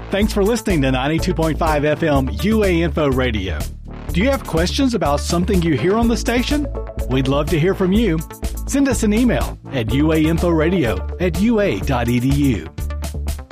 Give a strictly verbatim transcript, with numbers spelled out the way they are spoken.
Thanks for listening to ninety-two point five F M U A Info Radio. Do you have questions about something you hear on the station? We'd love to hear from you. Send us an email at uainforadio at ua dot edu.